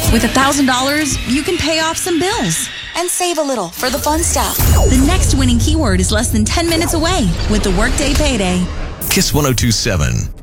With $1,000, you can pay off some bills and save a little for the fun stuff. The next winning keyword is less than 10 minutes away with the Workday Payday. Kiss 102.7.